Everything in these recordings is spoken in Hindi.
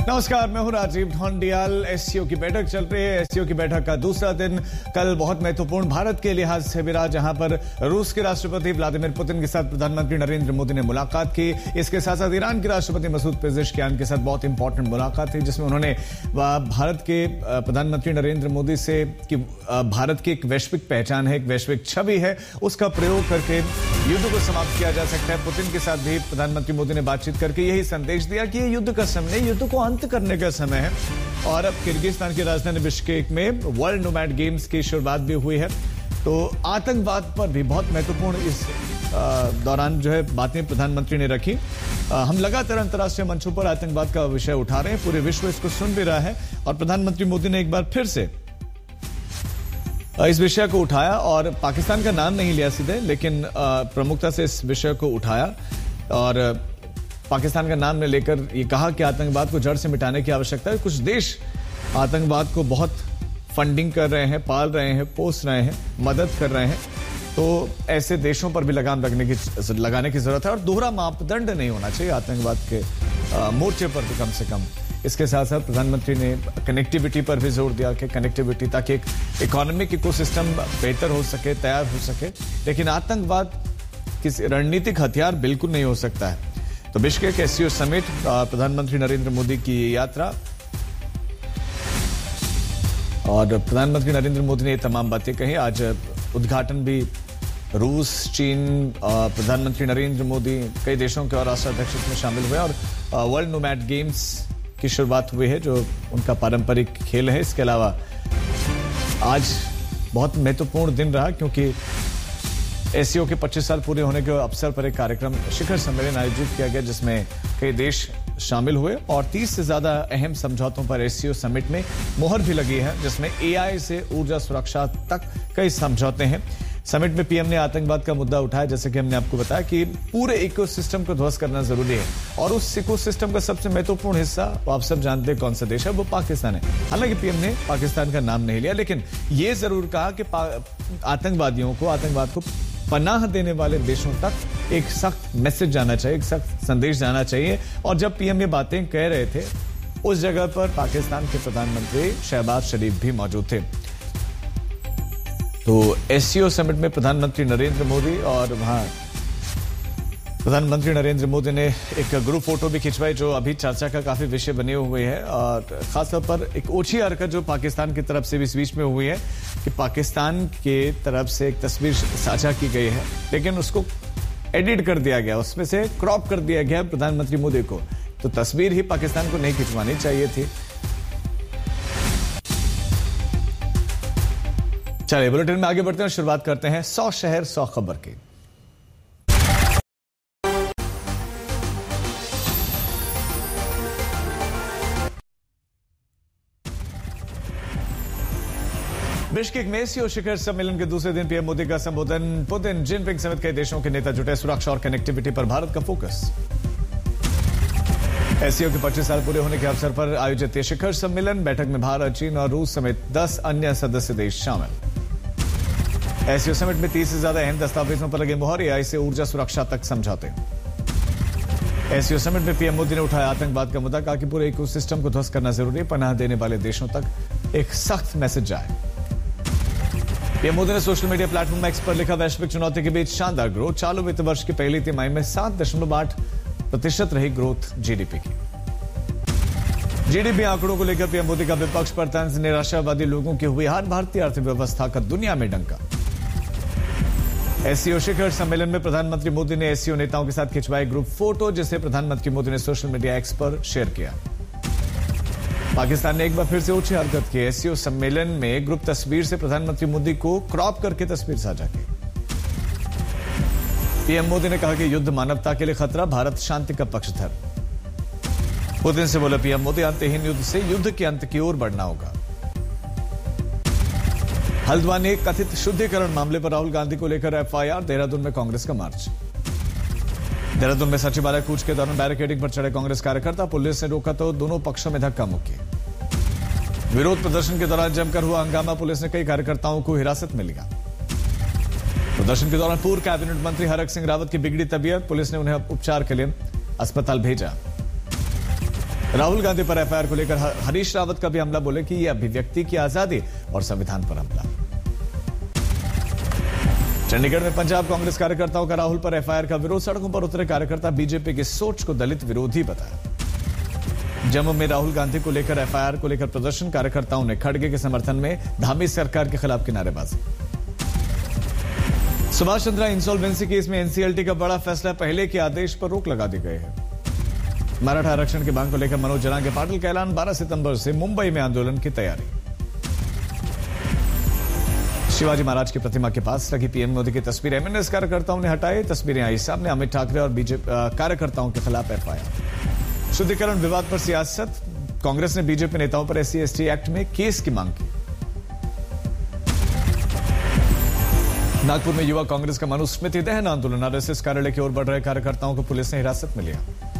नमस्कार, मैं हूं राजीव ढोंडियाल। एससीओ की बैठक चल रही है। एससीओ की बैठक का दूसरा दिन कल बहुत महत्वपूर्ण भारत के लिहाज से भी रहा, जहां पर रूस के राष्ट्रपति व्लादिमीर पुतिन के साथ प्रधानमंत्री नरेंद्र मोदी ने मुलाकात की। इसके साथ साथ ईरान के राष्ट्रपति मसूद पेजेश्कियान के साथ बहुत इंपॉर्टेंट मुलाकात थी, जिसमें उन्होंने भारत के प्रधानमंत्री नरेंद्र मोदी से कि भारत की एक वैश्विक पहचान है, एक वैश्विक छवि है, उसका प्रयोग करके युद्ध को समाप्त किया जा सकता है। पुतिन के साथ भी प्रधानमंत्री मोदी ने बातचीत करके यही संदेश दिया कि ये युद्ध का समय, युद्ध को अंत करने का समय है। और अब किर्गिस्तान की राजधानी बिश्केक में वर्ल्ड नोमैड गेम्स की शुरुआत भी हुई है। तो आतंकवाद पर भी बहुत महत्वपूर्ण इस दौरान जो है बातें प्रधानमंत्री ने रखी। हम लगातार अंतर्राष्ट्रीय मंचों पर आतंकवाद का विषय उठा रहे हैं, पूरे विश्व इसको सुन भी रहा है। और प्रधानमंत्री मोदी ने एक बार फिर से इस विषय को उठाया और पाकिस्तान का नाम नहीं लिया सीधे, लेकिन प्रमुखता से इस विषय को उठाया और पाकिस्तान का नाम ने लेकर ये कहा कि आतंकवाद को जड़ से मिटाने की आवश्यकता है। कुछ देश आतंकवाद को बहुत फंडिंग कर रहे हैं, पाल रहे हैं, पोस रहे हैं, मदद कर रहे हैं। तो ऐसे देशों पर भी लगाम लगाने की जरूरत है और दोहरा मापदंड नहीं होना चाहिए आतंकवाद के मोर्चे पर भी कम से कम। इसके साथ साथ प्रधानमंत्री ने कनेक्टिविटी पर भी जोर दिया कि कनेक्टिविटी, ताकि एक इकोनॉमिक इकोसिस्टम बेहतर हो सके, तैयार हो सके। लेकिन आतंकवाद किसी रणनीतिक हथियार बिल्कुल नहीं हो सकता है। तो बिश्केक एससीओ समिट, प्रधानमंत्री नरेंद्र मोदी की यात्रा और प्रधानमंत्री नरेंद्र मोदी ने ये तमाम बातें कही। आज उद्घाटन भी रूस, चीन, प्रधानमंत्री नरेंद्र मोदी, कई देशों के और राष्ट्राध्यक्ष इसमें शामिल हुए और वर्ल्ड नोमैड गेम्स की शुरुआत हुई है, जो उनका पारंपरिक खेल है। इसके अलावा आज बहुत महत्वपूर्ण दिन रहा, क्योंकि एससीओ के 25 साल पूरे होने के अवसर पर एक कार्यक्रम, शिखर सम्मेलन आयोजित किया गया, जिसमें कई देश शामिल हुए और 30 से ज्यादा अहम समझौतों पर एससीओ समिट में मोहर भी लगी है, जिसमें एआई से ऊर्जा सुरक्षा तक कई समझौते हैं। समिट में पीएम ने आतंकवाद का मुद्दा उठाया, जैसे कि हमने आपको बताया कि पूरे इकोसिस्टम को ध्वस्त करना जरूरी है और उस इकोसिस्टम का सबसे महत्वपूर्ण हिस्सा, आप सब जानते हैं कौन सा देश है, वो पाकिस्तान है। हालांकि पीएम ने पाकिस्तान का नाम नहीं लिया, लेकिन यह जरूर कहा कि आतंकवाद को पनाह देने वाले देशों तक एक सख्त मैसेज जाना चाहिए, एक सख्त संदेश जाना चाहिए। और जब पीएम ये बातें कह रहे थे, उस जगह पर पाकिस्तान के प्रधानमंत्री शहबाज शरीफ भी मौजूद थे। तो एससीओ समिट में प्रधानमंत्री नरेंद्र मोदी और वहां प्रधानमंत्री नरेंद्र मोदी ने एक ग्रुप फोटो भी खिंचवाई, जो अभी चर्चा का काफी विषय बने हुए है। और खासतौर पर एक ओछी हरकत जो पाकिस्तान की तरफ से भी इस बीच में हुई है कि पाकिस्तान के तरफ से एक तस्वीर साझा की गई है, लेकिन उसको एडिट कर दिया गया, उसमें से क्रॉप कर दिया गया प्रधानमंत्री मोदी को। तो तस्वीर ही पाकिस्तान को नहीं खिंचवानी चाहिए थी। चलिए बुलेटिन में आगे बढ़ते हैं, शुरुआत करते हैं 100 शहर 100 खबर की। बिश्केक में एससीओ शिखर सम्मेलन के दूसरे दिन पीएम मोदी का संबोधन। पुतिन, जिनपिंग समेत कई देशों के नेता जुटे। सुरक्षा और कनेक्टिविटी पर भारत का फोकस। एससीओ के 25 साल पूरे होने के अवसर पर आयोजित शिखर सम्मेलन, बैठक में भारत, चीन और रूस समेत 10 अन्य सदस्य देश शामिल। एससीओ समिट में 30 से ज्यादा अहम दस्तावेजों पर लगे मोहर, एआई से ऊर्जा सुरक्षा तक समझौते। एससीओ समिट में पीएम मोदी ने उठाया आतंकवाद का मुद्दा, कहा कि पूरे इकोसिस्टम को ध्वस्त करना जरूरी है, पनाह देने वाले देशों तक एक सख्त मैसेज जाए। पीएम मोदी ने सोशल मीडिया प्लेटफॉर्म एक्स पर लिखा, वैश्विक चुनौती के बीच शानदार ग्रोथ। चालू वित्त वर्ष की पहली तिमाही में 7.8% रही ग्रोथ जीडीपी की। जीडीपी आंकड़ों को लेकर पीएम मोदी का विपक्ष पर तंज, निराशावादी लोगों की हुई हार, भारतीय अर्थव्यवस्था का दुनिया में डंका। एससीओ शिखर सम्मेलन में प्रधानमंत्री मोदी ने एससीओ नेताओं के साथ खिंचवाए ग्रुप फोटो, जिसे प्रधानमंत्री मोदी ने सोशल मीडिया एक्स पर शेयर किया। पाकिस्तान ने एक बार फिर से ऊंची हरकत की। एससीओ सम्मेलन में ग्रुप तस्वीर से प्रधानमंत्री मोदी को क्रॉप करके तस्वीर साझा की। पीएम मोदी ने कहा कि युद्ध मानवता के लिए खतरा, भारत शांति का पक्षधर। पुतिन से बोला पीएम मोदी, अंतहीन युद्ध से युद्ध के अंत की ओर बढ़ना होगा। हल्द्वानी कथित शुद्धिकरण मामले पर राहुल गांधी को लेकर एफआईआर, देहरादून में कांग्रेस का मार्च। देहरादून में सचिवालय कूच के दौरान बैरिकेडिंग पर चढ़े कांग्रेस कार्यकर्ता, पुलिस ने रोका तो दोनों पक्षों में धक्का मुक्की। विरोध प्रदर्शन के दौरान जमकर हुआ हंगामा, पुलिस ने कई कार्यकर्ताओं को हिरासत में लिया। प्रदर्शन के दौरान पूर्व कैबिनेट मंत्री हरक सिंह रावत की बिगड़ी तबीयत, पुलिस ने उन्हें उपचार के लिए अस्पताल भेजा। राहुल गांधी पर एफआईआर को लेकर हरीश रावत का भी हमला, बोले कि यह अभिव्यक्ति की आजादी और संविधान पर हमला। चंडीगढ़ में पंजाब कांग्रेस कार्यकर्ताओं का राहुल पर एफआईआर का विरोध, सड़कों पर उतरे कार्यकर्ता बीजेपी की सोच को दलित विरोधी बताया। जम्मू में राहुल गांधी को लेकर एफआईआर को लेकर प्रदर्शन, कार्यकर्ताओं ने खड़गे के समर्थन में धामी सरकार के खिलाफ किनारेबाजी। सुभाष चंद्रा इंसॉल्वेंसी केस में एनसीएलटी का बड़ा फैसला, पहले के आदेश पर रोक लगा दी गई है। मराठा आरक्षण की मांग को लेकर मनोज जरांगे पाटिल का ऐलान, 12 सितंबर से मुंबई में आंदोलन की तैयारी। शिवाजी महाराज की प्रतिमा के पास लगी पीएम मोदी की तस्वीर एमएनएस कार्यकर्ताओं ने हटाई, तस्वीरें आई सामने। अमित ठाकरे और बीजेपी कार्यकर्ताओं के खिलाफ एफआईआर। शुद्धिकरण विवाद पर सियासत, कांग्रेस ने बीजेपी नेताओं पर SC/ST एक्ट में केस की मांग की। नागपुर में युवा कांग्रेस का मनुस्मृति दहन आंदोलन, आरएसएस कार्यालय की ओर बढ़ रहे कार्यकर्ताओं को पुलिस ने हिरासत में लिया।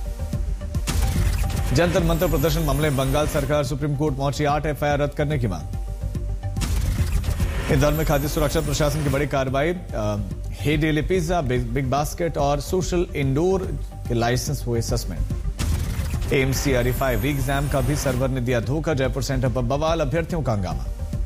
जंतर मंतर प्रदर्शन मामले में बंगाल सरकार सुप्रीम कोर्ट पहुंची, 8 एफआईआर रद्द करने की मांग। इंदौर में खाद्य सुरक्षा प्रशासन की बड़ी कार्रवाई, हे डेली पिज्जा, बिग बास्केट और सोशल इंडोर के लाइसेंस हुए सस्पेंड। एएमसी RE5 री एग्जाम का भी सर्वर ने दिया धोखा, जयपुर सेंटर पर बवाल, अभ्यर्थियों का हंगामा।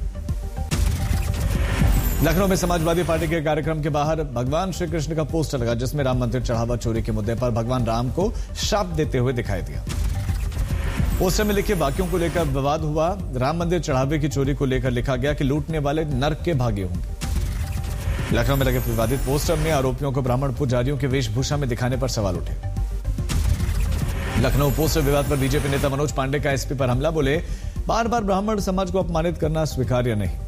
लखनऊ में समाजवादी पार्टी के कार्यक्रम के बाहर भगवान श्री कृष्ण का पोस्टर लगा, जिसमें राम मंदिर चढ़ावा चोरी के मुद्दे पर भगवान राम को शाप देते हुए दिखाई दिया। पोस्टर में लिखे वाक्यों को लेकर विवाद हुआ। राम मंदिर चढ़ावे की चोरी को लेकर लिखा गया कि लूटने वाले नरक के भागी होंगे। लखनऊ में लगे विवादित पोस्टर में आरोपियों को ब्राह्मण पुजारियों की वेशभूषा में दिखाने पर सवाल उठे। लखनऊ पोस्टर विवाद पर बीजेपी नेता मनोज पांडे का एसपी पर हमला, बोले बार बार ब्राह्मण समाज को अपमानित करना स्वीकार्य नहीं।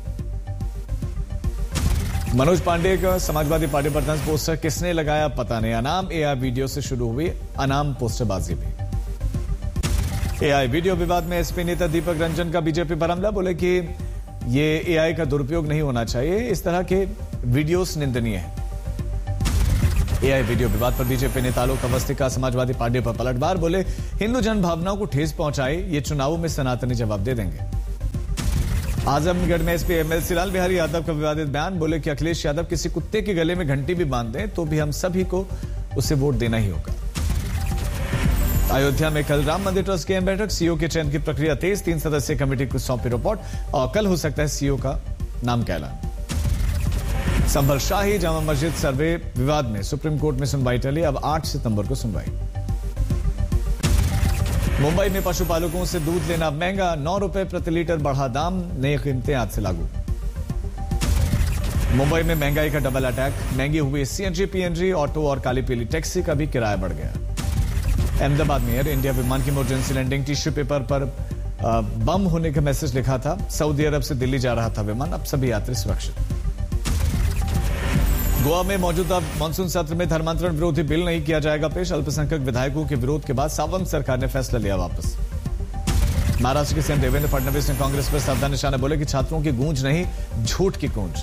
मनोज पांडे का समाजवादी पार्टी पर तंज, पोस्टर किसने लगाया पता नहीं। अनाम एआई वीडियो से शुरू हुई अनाम पोस्टरबाजी भी। एआई वीडियो विवाद में एसपी नेता दीपक रंजन का बीजेपी पर हमला, बोले कि ये एआई का दुरुपयोग नहीं होना चाहिए, इस तरह के वीडियोस निंदनीय है। एआई वीडियो विवाद पर बीजेपी नेता आलोक अवस्थी का समाजवादी पार्टी पर पलटवार, बोले हिंदू जन भावनाओं को ठेस पहुंचाए, ये चुनावों में सनातनी जवाब दे देंगे। आजमगढ़ में एसपी एमएलसी लाल बिहारी यादव का विवादित बयान, बोले कि अखिलेश यादव किसी कुत्ते के गले में घंटी भी बांध दें तो भी हम सभी को उसे वोट देना ही होगा। अयोध्या में कल राम मंदिर ट्रस्ट की अहम बैठक, सीईओ के चयन की प्रक्रिया तेज, 3 सदस्यीय कमेटी को सौंपी रिपोर्ट और कल हो सकता है सीईओ का नाम का ऐलान। संभल शाही जामा मस्जिद सर्वे विवाद में सुप्रीम कोर्ट में सुनवाई टली, अब 8 सितंबर को सुनवाई। मुंबई में पशुपालकों से दूध लेना महंगा, 9 रुपए प्रति लीटर बढ़ा दाम, नई कीमतें आज से लागू। मुंबई में महंगाई का डबल अटैक, महंगी हुई सीएनजी पीएनजी ऑटो और काली पीली टैक्सी का भी किराया बढ़ गया। अहमदाबाद में एयर इंडिया विमान की इमरजेंसी लैंडिंग, टिश्यू पेपर पर बम होने का मैसेज लिखा था। सऊदी अरब से दिल्ली जा रहा था विमान, अब सभी यात्री सुरक्षित। गोवा में मौजूदा मानसून सत्र में धर्मांतरण विरोधी बिल नहीं किया जाएगा पेश, अल्पसंख्यक विधायकों के विरोध के बाद सावंत सरकार ने फैसला लिया वापस। महाराष्ट्र के सीएम देवेंद्र फडणवीस ने कांग्रेस पर सावधान निशाना, बोले कि छात्रों की गूंज नहीं, झूठ की गूंज।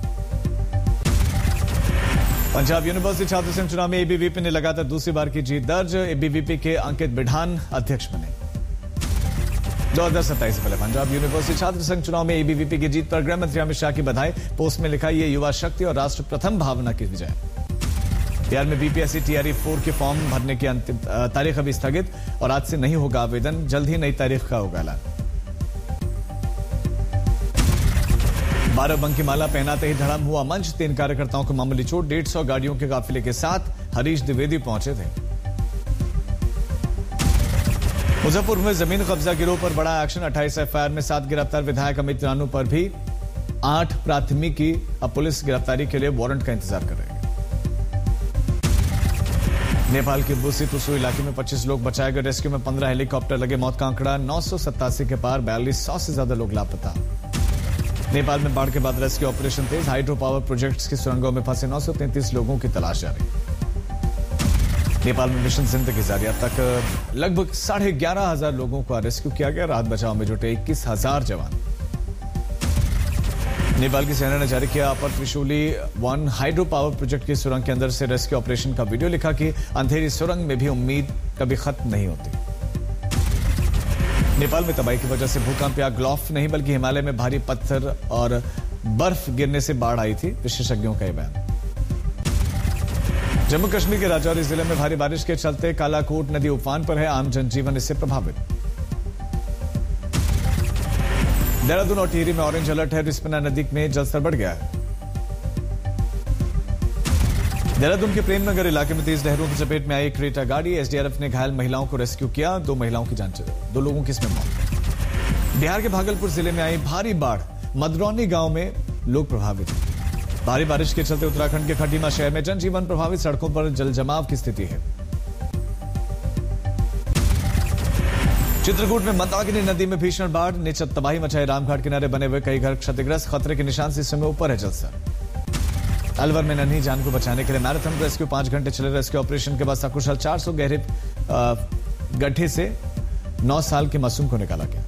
पंजाब यूनिवर्सिटी छात्र संघ चुनाव में एबीवीपी ने लगातार दूसरी बार की जीत दर्ज, एबीवीपी के अंकित बिढ़ान अध्यक्ष बने। 2027 से पहले पंजाब यूनिवर्सिटी छात्र संघ चुनाव में एबीवीपी की जीत पर गृह मंत्री अमित शाह की बधाई, पोस्ट में लिखा ये युवा शक्ति और राष्ट्र प्रथम भावना की विजय। बिहार में बीपीएससी टीआरई 4 के फॉर्म भरने की अंतिम तारीख अभी स्थगित और आज से नहीं होगा आवेदन, जल्द ही नई तारीख का होगा ऐलान। 12 बंकी माला पहनाते ही धड़ाम हुआ मंच, 3 कार्यकर्ताओं को मामूली चोट, 150 गाड़ियों के काफिले के साथ हरीश द्विवेदी पहुंचे थे। मुजफ्फरपुर में जमीन कब्जा गिरोह पर बड़ा एक्शन, 28 एफआईआर में 7 गिरफ्तार, विधायक अमित रानू पर भी 8 प्राथमिकी। अब पुलिस गिरफ्तारी के लिए वारंट का इंतजार कर रही है। नेपाल के बुसी तुसु इलाके में 25 लोग बचाए गए, रेस्क्यू में 15 हेलीकॉप्टर लगे, मौत का आंकड़ा 987 के पार, 4200 से ज्यादा लोग लापता। नेपाल में बाढ़ के बाद रेस्क्यू ऑपरेशन तेज, हाइड्रो पावर प्रोजेक्ट्स की सुरंगों में फंसे 933 लोगों की तलाश जारी। नेपाल में मिशन जिंदगी जारी, अब तक लगभग 11,500 लोगों को रेस्क्यू किया गया, राहत बचाव में जुटे 21,000 जवान। नेपाल की सेना ने जारी किया अपर त्रिशूली 1 हाइड्रो पावर प्रोजेक्ट की सुरंग के अंदर से रेस्क्यू ऑपरेशन का वीडियो, लिखा कि अंधेरी सुरंग में भी उम्मीद कभी खत्म नहीं होती। नेपाल में तबाही की वजह से भूकंप या ग्लॉफ नहीं बल्कि हिमालय में भारी पत्थर और बर्फ गिरने से बाढ़ आई थी, विशेषज्ञों का यह बयान। जम्मू कश्मीर के राजौरी जिले में भारी बारिश के चलते कालाकोट नदी उफान पर है। आम जनजीवन इससे प्रभावित। देहरादून और टिहरी में ऑरेंज अलर्ट है। रिस्पना नदी में जलस्तर बढ़ गया है। देहरादून के प्रेमनगर इलाके में तेज लहरों की चपेट में आई क्रेटा गाड़ी। एसडीआरएफ ने घायल महिलाओं को रेस्क्यू किया। 2 महिलाओं की जान चली, 2 लोगों की इसमें मौत। बिहार के भागलपुर जिले में आई भारी बाढ़। मदरौनी गांव में लोग प्रभावित हैं। भारी बारिश के चलते उत्तराखंड के खटीमा शहर में जनजीवन प्रभावित। सड़कों पर जलजमाव की स्थिति है। चित्रकूट में मंदाकिनी नदी में भीषण बाढ़ ने तबाही मचाई। रामघाट किनारे बने हुए कई घर क्षतिग्रस्त। खतरे के निशान से इस समय ऊपर है जलस्तर। अलवर में नन्ही जान को बचाने के लिए मैराथन रेस्क्यू 5 घंटे चले। रेस्क्यू ऑपरेशन के बाद सकुशल 400 गहरे गड्ढे से 9 साल के मासूम को निकाला गया।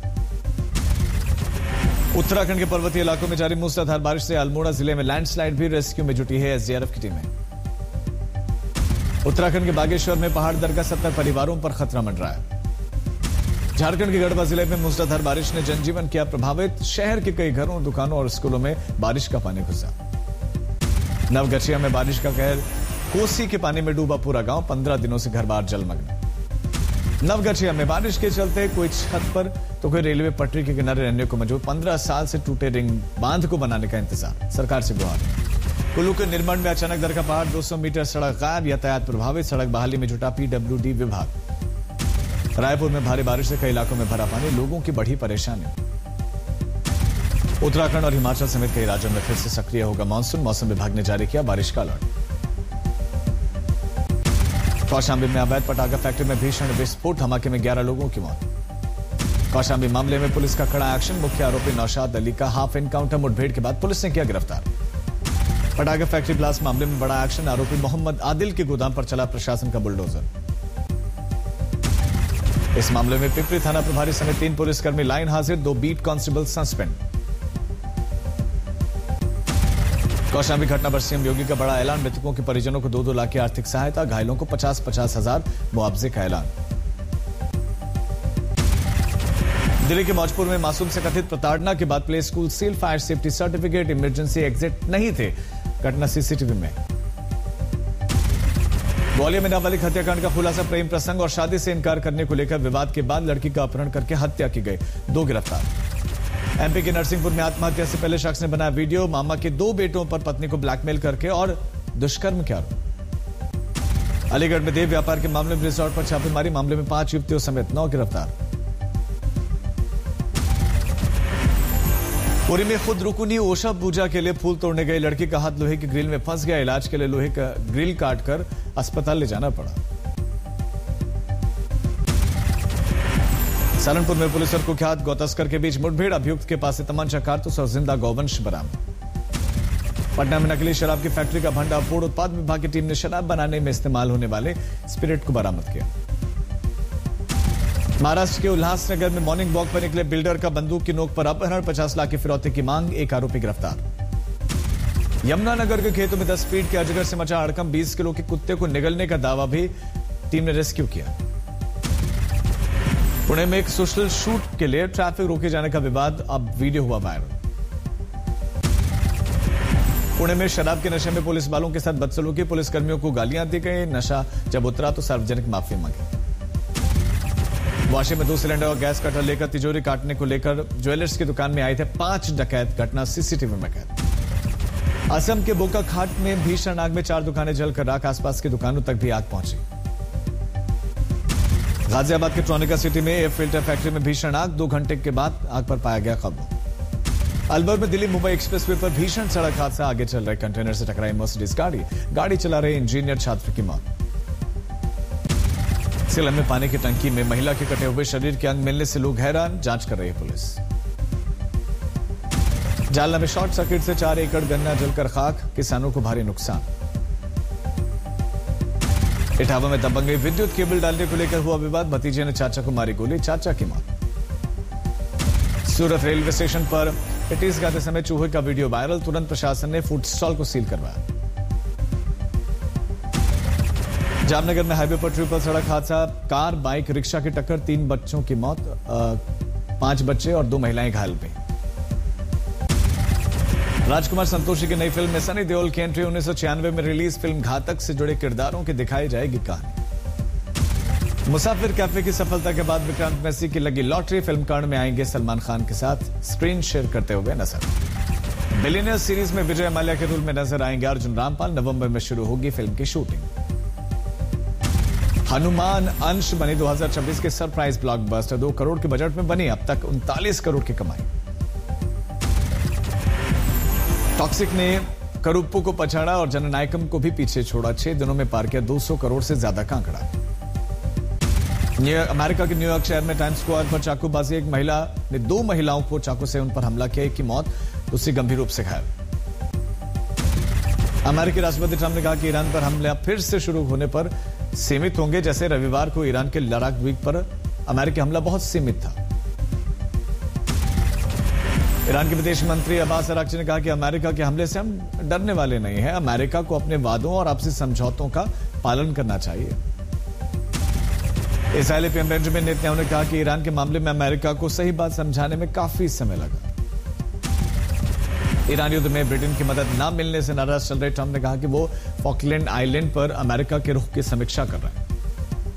उत्तराखंड के पर्वतीय इलाकों में जारी मूसलाधार बारिश से अल्मोड़ा जिले में लैंडस्लाइड भी। रेस्क्यू में जुटी है एसडीआरएफ की टीमें। उत्तराखंड के बागेश्वर में पहाड़ दरगाह 70 परिवारों पर खतरा मंडरा है। झारखंड के गढ़वा जिले में मूसलाधार बारिश ने जनजीवन किया प्रभावित। शहर के कई घरों, दुकानों और स्कूलों में बारिश का पानी घुसा। नवगछिया में बारिश का कहर। कोसी के पानी में डूबा पूरा गांव। 15 दिनों से घर बार जलमग्न। नवगछिया में बारिश के चलते कोई छत पर तो कोई रेलवे पटरी के किनारे रहने को मजबूर। 15 साल से टूटे रिंग बांध को बनाने का इंतजार। सरकार से गुहार। कुल्लू के निर्माण में अचानक दरका पहाड़। 200 मीटर सड़क गायब। यातायात प्रभावित। सड़क बहाली में जुटा पीडब्ल्यूडी विभाग। रायपुर में भारी बारिश से कई इलाकों में भरा पानी। लोगों की बढ़ी परेशानी। उत्तराखंड और हिमाचल समेत कई राज्यों में फिर से सक्रिय होगा मानसून। मौसम विभाग ने जारी किया बारिश का अलर्ट। कौशाम्बी में अवैध पटाखा फैक्ट्री में भीषण विस्फोट। धमाके में 11 लोगों की मौत। कौशाम्बी मामले में पुलिस का कड़ा एक्शन। मुख्य आरोपी नौशाद अली का हाफ एनकाउंटर मुठभेड़ के बाद पुलिस ने किया गिरफ्तार। पटाखा फैक्ट्री ब्लास्ट मामले में बड़ा एक्शन। आरोपी मोहम्मद आदिल के गोदाम पर चला प्रशासन का बुलडोजर। इस मामले में पिपरी थाना प्रभारी समेत 3 पुलिसकर्मी लाइन हाजिर। 2 बीट कांस्टेबल सस्पेंड। कौशाम्बी घटना पर सीएम योगी का बड़ा ऐलान। मृतकों के परिजनों को 2-2 लाख की आर्थिक सहायता। घायलों को 50-50 हजार मुआवजे का ऐलान। दिल्ली के मौजपुर में मासूम से कथित प्रताड़ना के बाद play school seal. Fire safety certificate, emergency exit नहीं थे। घटना सीसीटीवी में। ग्वालियर में नाबालिग हत्याकांड का खुलासा। प्रेम प्रसंग और शादी से इनकार करने को लेकर विवाद के बाद लड़की का अपहरण करके हत्या की गई। 2 गिरफ्तार। एमपी के नरसिंहपुर में आत्महत्या से पहले शख्स ने बनाया वीडियो। मामा के 2 बेटों पर पत्नी को ब्लैकमेल करके और दुष्कर्म किया। अलीगढ़ में देव व्यापार के मामले में रिसोर्ट पर छापेमारी। मामले में 5 युवतियों समेत 9 गिरफ्तार। पुरी में खुद रुकुनी ओशा पूजा के लिए फूल तोड़ने गई लड़की का हाथ लोहे की ग्रिल में फंस गया। इलाज के लिए लोहे का ग्रिल काटकर अस्पताल ले जाना पड़ा। सहारनपुर में पुलिस और कुख्यात गौ तस्कर के बीच मुठभेड़। अभियुक्त के पास से तमंचा, कारतूस और जिंदा गौवंश बरामद। पटना में नकली शराब की फैक्ट्री का भंडाफोड़। उत्पाद विभाग की टीम ने शराब बनाने में इस्तेमाल होने वाले स्पिरिट को बरामद किया। महाराष्ट्र के उल्लासनगर में मॉर्निंग वॉक पर निकले बिल्डर का बंदूक की नोक पर अपहरण। 50 लाख की फिरौती की मांग। 1 आरोपी गिरफ्तार। यमुनानगर के खेतों में 10 फीट के अजगर से मचा हड़कंप। 20 किलो के कुत्ते को निगलने का दावा भी टीम ने रेस्क्यू किया। पुणे में एक सोशल शूट के लिए ट्रैफिक रोके जाने का विवाद। अब वीडियो हुआ वायरल। पुणे में शराब के नशे में पुलिस वालों के साथ बदसलूकी। पुलिसकर्मियों को गालियां दी गई। नशा जब उतरा तो सार्वजनिक माफी मांगी। वाशी में 2 सिलेंडर और गैस कटर लेकर तिजोरी काटने को लेकर ज्वेलर्स की दुकान में आए थे 5 डकैत। घटना सीसीटीवी में कैद। असम के बोकाखाट में भीषण आग में 4 दुकानें जलकर राख। आसपास की दुकानों तक भी आग पहुंची। गाजियाबाद के ट्रॉनिका सिटी में एयर फिल्टर फैक्ट्री में भीषण आग। 2 घंटे के बाद आग पर पाया गया काबू। अलवर में दिल्ली मुंबई एक्सप्रेसवे पर भीषण सड़क हादसा। आगे चल रहे कंटेनर से टकराई मर्सिडीज गाड़ी चला रहे इंजीनियर छात्र की मौत। सिलम में पानी की टंकी में महिला के कटे हुए शरीर के अंग मिलने से लोग हैरान। जांच कर रही है पुलिस। जालना में शॉर्ट सर्किट से 4 एकड़ गन्ना जलकर खाक। किसानों को भारी नुकसान। इटावा में दबंगई। विद्युत केबल डालने को लेकर हुआ विवाद। भतीजे ने चाचा को मारी गोली। चाचा की मौत। सूरत रेलवे स्टेशन पर पेटीज खाते समय चूहे का वीडियो वायरल। तुरंत प्रशासन ने फूड स्टॉल को सील करवाया। जामनगर में हाईवे पर ट्रिपल सड़क हादसा। कार बाइक रिक्शा की टक्कर। 3 बच्चों की मौत। 5 बच्चे और 2 महिलाएं घायल हुई। राजकुमार संतोषी की नई फिल्म में सनी देओल की एंट्री। 1996 में रिलीज फिल्म घातक से जुड़े किरदारों की दिखाई जाएगी कहानी। मुसाफिर कैफे की सफलता के बाद विक्रांत मैसी की लगी लॉटरी। फिल्म कर्ण में आएंगे सलमान खान के साथ स्क्रीन शेयर करते हुए नजर। बिलियनियर सीरीज में विजय माल्या के रोल में नजर आएंगे अर्जुन रामपाल। नवंबर में शुरू होगी फिल्म की शूटिंग। हनुमान अंश बनी 2026 के सरप्राइज ब्लॉकबस्टर। 2 करोड़ के बजट में बनी अब तक 39 करोड़ की कमाई। टॉक्सिक ने करूप्पू को पछाड़ा और जननायकम को भी पीछे छोड़ा। 6 दिनों में पार किया 200 करोड़ से ज्यादा का आंकड़ा। अमेरिका के न्यूयॉर्क शहर में टाइम्स स्क्वायर पर चाकूबाजी। एक महिला ने 2 महिलाओं को चाकू से उन पर हमला किया। एक की मौत, दूसरी गंभीर रूप से घायल। अमेरिकी राष्ट्रपति ट्रंप ने कहा कि ईरान पर हमले अब फिर से शुरू होने पर सीमित होंगे। जैसे रविवार को ईरान के लद्दाख द्वीप पर अमेरिकी हमला बहुत सीमित था। ईरान के विदेश मंत्री अब्बास अराक्ची ने कहा कि अमेरिका के हमले से हम डरने वाले नहीं हैं। अमेरिका को अपने वादों और आपसी समझौतों का पालन करना चाहिए। इस्राएली पीएम बेंजामिन नेतन्याहू ने कहा कि ईरान के मामले में अमेरिका को सही बात समझाने में काफी समय लगा। ईरान युद्ध में ब्रिटेन की मदद न मिलने से नाराज चल रहे ट्रंप ने कहा कि वो फॉकलैंड आइलैंड पर अमेरिका के रुख की समीक्षा कर रहे हैं।